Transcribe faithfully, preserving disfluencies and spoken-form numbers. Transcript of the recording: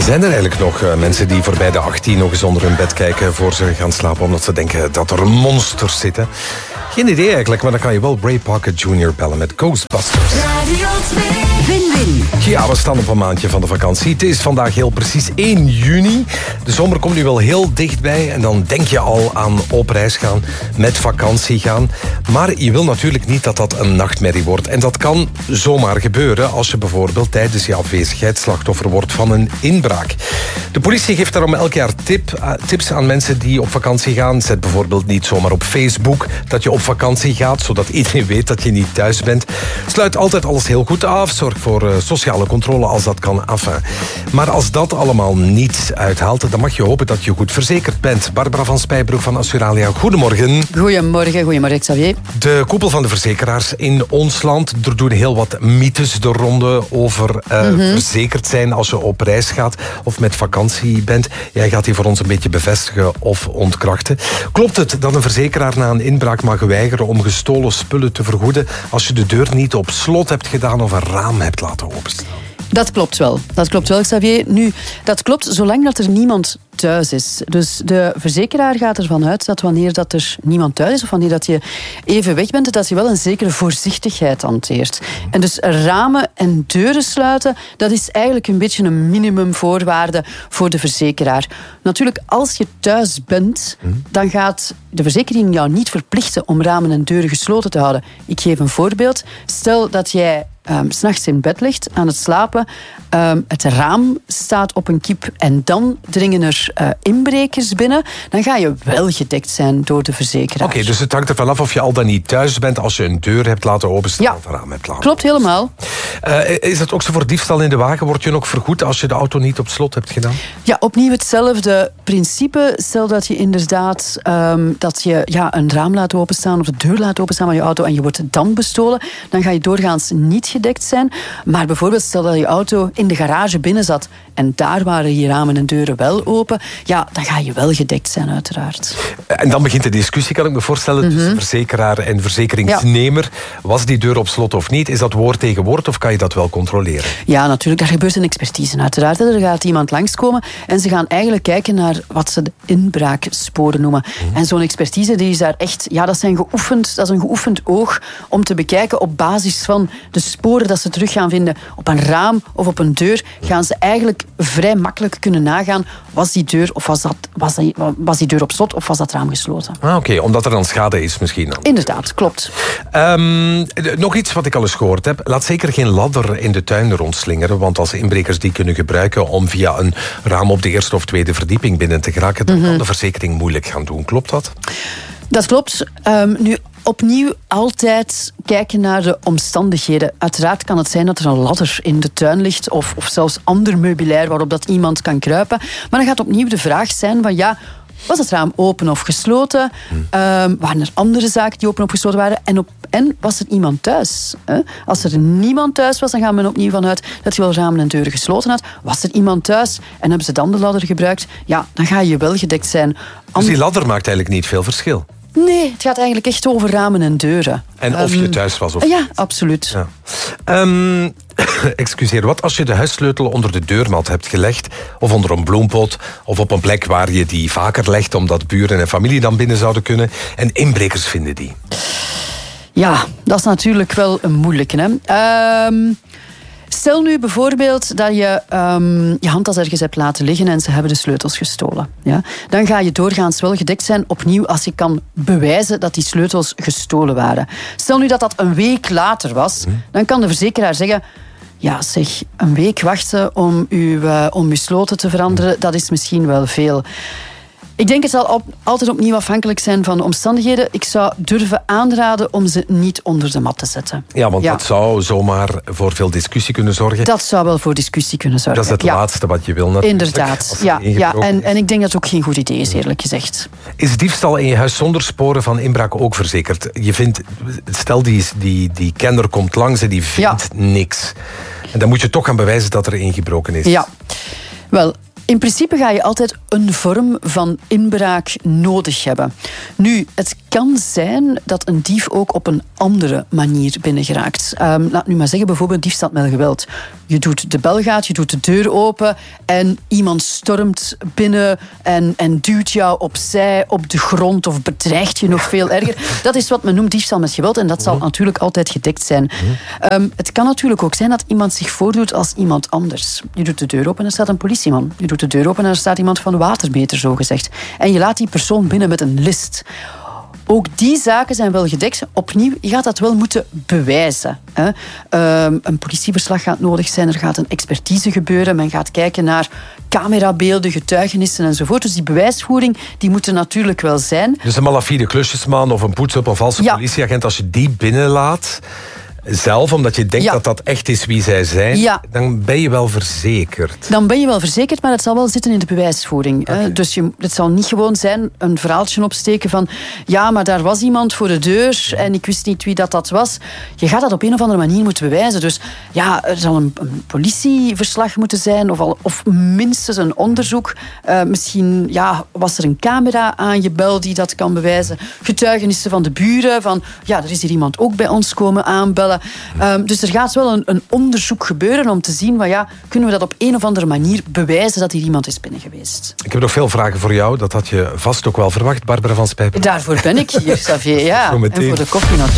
Zijn er eigenlijk nog uh, mensen die voorbij de achttien nog eens onder hun bed kijken voor ze gaan slapen, omdat ze denken dat er monsters zitten? Geen idee eigenlijk, maar dan kan je wel Ray Parker junior bellen met Ghostbusters. Radio twee. Win-win. Ja, we staan op een maandje van de vakantie. Het is vandaag heel precies één juni. De zomer komt nu wel heel dichtbij en dan denk je al aan op reis gaan, met vakantie gaan. Maar je wil natuurlijk niet dat dat een nachtmerrie wordt. En dat kan zomaar gebeuren als je bijvoorbeeld tijdens je afwezigheid slachtoffer wordt van een inbraak. De politie geeft daarom elk jaar tip, uh, tips aan mensen die op vakantie gaan. Zet bijvoorbeeld niet zomaar op Facebook dat je op vakantie gaat, zodat iedereen weet dat je niet thuis bent. Sluit altijd alles heel goed af. Zorg voor uh, sociale controle als dat kan. Enfin. Maar als dat allemaal niet uithaalt, dan mag je hopen dat je goed verzekerd bent. Barbara van Spijbroek van Assuralia, goedemorgen. Goedemorgen, goedemorgen Xavier. De koepel van de verzekeraars in ons land, er doen heel wat mythes de ronde over uh, mm-hmm. verzekerd zijn als je op reis gaat of met vakantie bent. Jij gaat die voor ons een beetje bevestigen of ontkrachten. Klopt het dat een verzekeraar na een inbraak mag weigeren om gestolen spullen te vergoeden als je de deur niet op slot hebt gedaan of een raam hebt laten openstaan? Dat klopt wel. Dat klopt wel, Xavier. Nu, dat klopt zolang dat er niemand thuis is. Dus de verzekeraar gaat ervan uit dat wanneer dat er niemand thuis is of wanneer dat je even weg bent, dat je wel een zekere voorzichtigheid hanteert. En dus ramen en deuren sluiten, dat is eigenlijk een beetje een minimumvoorwaarde voor de verzekeraar. Natuurlijk, als je thuis bent, dan gaat de verzekering jou niet verplichten om ramen en deuren gesloten te houden. Ik geef een voorbeeld. Stel dat jij Um, 's nachts in bed ligt, aan het slapen. Um, het raam staat op een kiep en dan dringen er uh, inbrekers binnen. Dan ga je wel gedekt zijn door de verzekeraar. Oké, okay, dus het hangt ervan af of je al dan niet thuis bent als je een deur hebt laten openstaan ja, of een raam hebt laten. Klopt helemaal. Uh, is dat ook zo voor diefstal in de wagen? Word je nog vergoed als je de auto niet op slot hebt gedaan? Ja, opnieuw hetzelfde principe. Stel dat je inderdaad um, dat je ja, een raam laat openstaan of de deur laat openstaan van je auto en je wordt dan bestolen, dan ga je doorgaans niet gedekt zijn. Maar bijvoorbeeld stel dat je auto in de garage binnen zat en daar waren je ramen en deuren wel open, ja, dan ga je wel gedekt zijn uiteraard. En dan begint de discussie, kan ik me voorstellen, mm-hmm. tussen verzekeraar en verzekeringsnemer. Ja. Was die deur op slot of niet? Is dat woord tegen woord of kan je dat wel controleren? Ja, natuurlijk. Daar gebeurt een expertise uiteraard. Er gaat iemand langskomen en ze gaan eigenlijk kijken naar wat ze de inbraaksporen noemen. Mm-hmm. En zo'n expertise die is daar echt, ja, dat zijn geoefend, dat is een geoefend oog om te bekijken op basis van de sporen dat ze terug gaan vinden op een raam of op een deur, gaan ze eigenlijk vrij makkelijk kunnen nagaan, was die deur of was, dat, was, die, was die deur op slot of was dat raam gesloten. Ah, oké, okay, omdat er dan schade is misschien. Dan. Inderdaad, klopt. Um, nog iets wat ik al eens gehoord heb. Laat zeker geen ladder in de tuin rondslingeren, want als inbrekers die kunnen gebruiken om via een raam op de eerste of tweede verdieping binnen te geraken, dan mm-hmm. kan de verzekering moeilijk gaan doen. Klopt dat? Dat klopt. Um, nu, opnieuw altijd kijken naar de omstandigheden. Uiteraard kan het zijn dat er een ladder in de tuin ligt of, of zelfs ander meubilair waarop dat iemand kan kruipen. Maar dan gaat opnieuw de vraag zijn van ja, was het raam open of gesloten? Hmm. Um, waren er andere zaken die open of gesloten waren? En, op, en was er iemand thuis? Hè? Als er niemand thuis was, dan gaan we opnieuw vanuit dat je wel ramen en deuren gesloten had. Was er iemand thuis en hebben ze dan de ladder gebruikt? Ja, dan ga je wel gedekt zijn. Dus die ladder maakt eigenlijk niet veel verschil? Nee, het gaat eigenlijk echt over ramen en deuren. En of um, je thuis was of Ja, niet. absoluut. Ja. Um, excuseer, wat als je de huissleutel onder de deurmat hebt gelegd, of onder een bloempot, of op een plek waar je die vaker legt, omdat buren en familie dan binnen zouden kunnen, en inbrekers vinden die? Ja, dat is natuurlijk wel een moeilijke. Hè? Um, Stel nu bijvoorbeeld dat je um, je handtas ergens hebt laten liggen en ze hebben de sleutels gestolen. Ja? Dan ga je doorgaans wel gedekt zijn, opnieuw als je kan bewijzen dat die sleutels gestolen waren. Stel nu dat dat een week later was, dan kan de verzekeraar zeggen, ja zeg, een week wachten om uw, uh, om uw sloten te veranderen, dat is misschien wel veel. Ik denk het zal op, altijd opnieuw afhankelijk zijn van de omstandigheden. Ik zou durven aanraden om ze niet onder de mat te zetten. Ja, want ja. dat zou zomaar voor veel discussie kunnen zorgen. Dat zou wel voor discussie kunnen zorgen. Dat is het ja. laatste wat je wil natuurlijk. Inderdaad, ja. ja. En, en ik denk dat het ook geen goed idee is, eerlijk gezegd. Is diefstal in je huis zonder sporen van inbraak ook verzekerd? Je vindt, stel die, die, die kenner komt langs en die vindt ja. niks. En dan moet je toch gaan bewijzen dat er ingebroken is. Ja, wel... In principe ga je altijd een vorm van inbraak nodig hebben. Nu, het kan zijn dat een dief ook op een andere manier binnengeraakt. Um, laat nu maar zeggen, bijvoorbeeld diefstal met geweld. Je doet de belgaat, je doet de deur open en iemand stormt binnen en, en duwt jou opzij, op de grond of bedreigt je nog veel erger. Dat is wat men noemt diefstal met geweld en dat zal natuurlijk altijd gedekt zijn. Um, het kan natuurlijk ook zijn dat iemand zich voordoet als iemand anders. Je doet de deur open en er staat een politieman. Je doet de deur open en er staat iemand van de watermeter, zogezegd. En je laat die persoon binnen met een list. Ook die zaken zijn wel gedekt. Opnieuw, je gaat dat wel moeten bewijzen. Hè. Um, een politieverslag gaat nodig zijn, er gaat een expertise gebeuren, men gaat kijken naar camerabeelden, getuigenissen enzovoort. Dus die bewijsvoering, die moet er natuurlijk wel zijn. Dus een malafide klusjesman of een poetser op een valse ja. politieagent, als je die binnenlaat zelf, omdat je denkt ja. dat dat echt is wie zij zijn, ja. dan ben je wel verzekerd. Dan ben je wel verzekerd, maar het zal wel zitten in de bewijsvoering. Okay. Hè? Dus je, het zal niet gewoon zijn een verhaaltje opsteken van ja, maar daar was iemand voor de deur en ik wist niet wie dat, dat was. Je gaat dat op een of andere manier moeten bewijzen. Dus ja, er zal een, een politieverslag moeten zijn of, al, of minstens een onderzoek. Uh, misschien ja, was er een camera aan je bel die dat kan bewijzen. Getuigenissen van de buren van ja, er is hier iemand ook bij ons komen aanbellen. Um, dus er gaat wel een, een onderzoek gebeuren om te zien, van, ja, kunnen we dat op een of andere manier bewijzen dat hier iemand is binnen geweest. Ik heb nog veel vragen voor jou. Dat had je vast ook wel verwacht, Barbara van Spijpen. Daarvoor ben ik hier, Xavier. Ja. En voor de koffie natuurlijk.